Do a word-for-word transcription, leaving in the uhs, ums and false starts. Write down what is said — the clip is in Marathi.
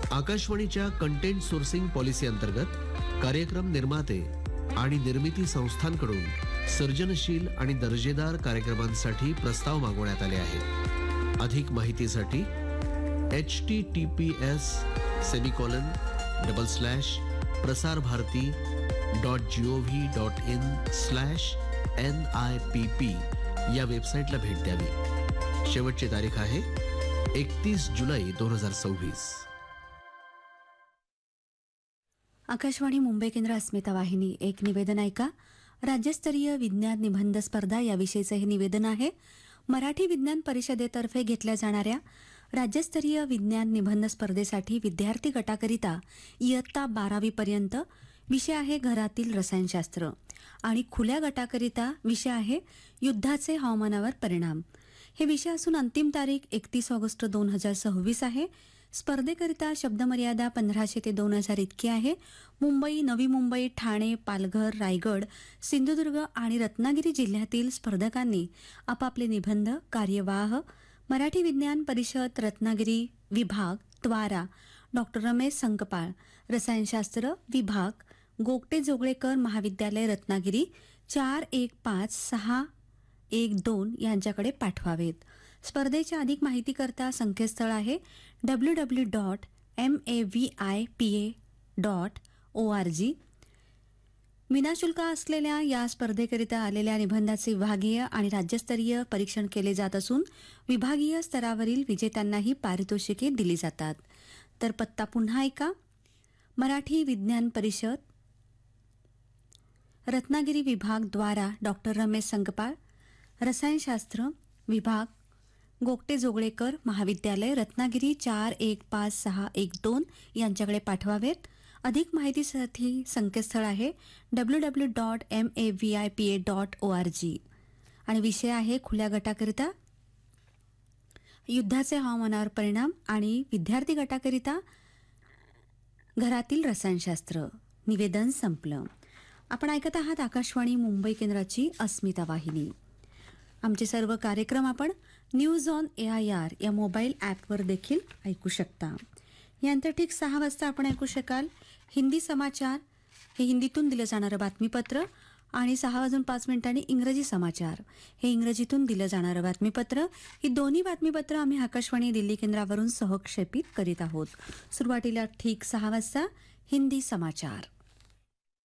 आकाशवाणीच्या कंटेंट सोर्सिंग पॉलिसी अंतर्गत कार्यक्रम निर्माते आणि निर्मिती संस्थांकडून सर्जनशील आणि दर्जेदार कार्यक्रमांसाठी प्रस्ताव मागवण्यात आले आहेत. अधिक माहितीसाठी H T T P S semicolon double slash Prasar Bharati dot G O V dot in slash N I P P या वेबसाईटला भेट द्यावी. शेवटची तारीख आहे एकतीस जुलै दोन हजार सव्वीस. आकाशवाणी मुंबई केंद्र अस्मिता वाहिनी. एक निवेदन ऐका. राज्यस्तरीय विज्ञान निबंध स्पर्धा याविषयीचं हे निवेदन आहे. मराठी विज्ञान परिषदेतर्फे घेतल्या जाणाऱ्या राज्यस्तरीय विज्ञान निबंध स्पर्धेसाठी विद्यार्थी गटाकरिता इयत्ता बारावीपर्यंत विषय आहे घरातील रसायनशास्त्र आणि खुल्या गटाकरिता विषय आहे युद्धाचे हवामानावर परिणाम. हे विषय असून अंतिम तारीख एकतीस ऑगस्ट दोन हजार सव्वीस आहे. स्पर्धेकरिता शब्दमर्यादा पंधराशे ते दोन हजार इतकी आहे. मुंबई, नवी मुंबई, ठाणे, पालघर, रायगड, सिंधुदुर्ग आणि रत्नागिरी जिल्ह्यातील स्पर्धकांनी आपापले निबंध कार्यवाह मराठी विज्ञान परिषद रत्नागिरी विभाग त्वारा डॉक्टर रमेश संकपाळ रसायनशास्त्र विभाग गोगटे जोगळेकर महाविद्यालय रत्नागिरी चार एक पाच सहा एक दोन यांच्याकडे पाठवावेत. स्पर्धेच्या अधिक माहितीकरता संकेतस्थळ आहे W W dot M A V I P A dot O R G. विनाशुल्क असलेल्या या स्पर्धेकरिता आलेल्या निबंधाचे विभागीय आणि राज्यस्तरीय परीक्षण केले जात असून विभागीय स्तरावरील विजेत्यांनाही पारितोषिके दिली जातात. तर पत्ता पुन्हा ऐका. मराठी विज्ञान परिषद रत्नागिरी विभाग द्वारा डॉक्टर रमेश संकपाळ रसायनशास्त्र विभाग गोगटे जोगळेकर महाविद्यालय रत्नागिरी चार एक पाच सहा एक दोन यांच्याकडे पाठवावेत. अधिक माहितीसाठी संकेतस्थळ आहे W W dot M A V I P A dot O R G आणि विषय आहे खुल्या गटाकरिता युद्धाचे हवामानावर परिणाम आणि विद्यार्थी गटाकरिता घरातील रसायनशास्त्र. निवेदन संपलं. आपण ऐकत आहात आकाशवाणी मुंबई केंद्राची अस्मिता वाहिनी. आमचे सर्व कार्यक्रम आपण news on A I R या मोबाईल ॲपवर देखील ऐकू शकता. यानंतर ठीक सहा वाजता आपण ऐकू शकाल हिंदी समाचार, हे हिंदीतून दिलं जाणारं बातमीपत्र, आणि सहा वाजून पाच मिनिटांनी इंग्रजी समाचार, हे इंग्रजीतून दिलं जाणारं बातमीपत्र. ही दोन्ही बातमीपत्र आम्ही आकाशवाणी दिल्ली केंद्रावरून सहक्षेपित करीत आहोत. सुरुवातीला ठीक सहा वाजता हिंदी समाचार.